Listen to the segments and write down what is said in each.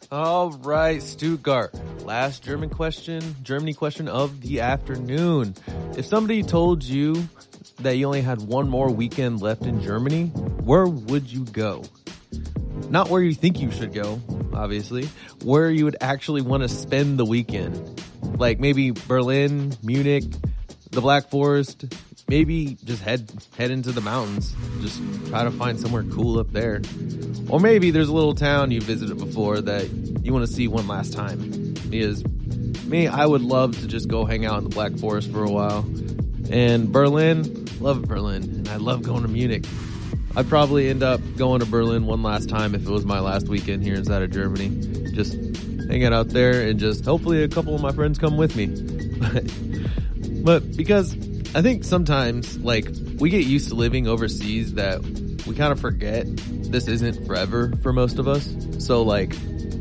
All right, Stuttgart. Last Germany question of the afternoon. If somebody told you that you only had one more weekend left in Germany, where would you go? Not where you think you should go, obviously. Where you would actually want to spend the weekend. Like maybe Berlin, Munich, the Black Forest. Maybe just head into the mountains. Just try to find somewhere cool up there. Or maybe there's a little town you visited before that you want to see one last time. Because me, I would love to just go hang out in the Black Forest for a while. And Berlin, love Berlin. And I love going to Munich. I'd probably end up going to Berlin one last time if it was my last weekend here inside of Germany. Just hanging out there and just hopefully a couple of my friends come with me. But because I think sometimes, like, we get used to living overseas that we kind of forget this isn't forever for most of us. So, like,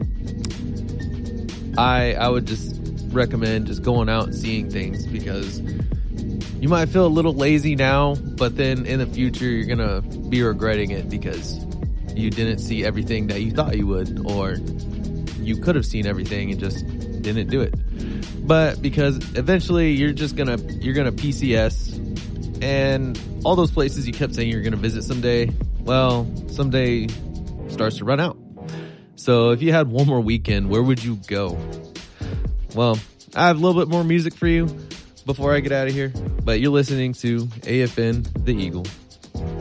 I would just recommend just going out and seeing things because you might feel a little lazy now, but then in the future you're going to be regretting it because you didn't see everything that you thought you would, or you could have seen everything and just didn't do it. But because eventually you're gonna PCS, and all those places you kept saying you're gonna visit someday, well, someday starts to run out. So if you had one more weekend, where would you go? Well, I have a little bit more music for you before I get out of here, but you're listening to AFN The Eagle.